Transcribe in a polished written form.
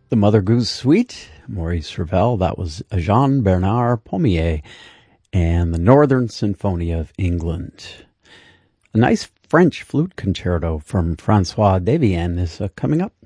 The Mother Goose Suite, Maurice Ravel, that was Jean-Bernard Pommier, and the Northern Symphony of England. A nice French flute concerto from Francois Devienne is coming up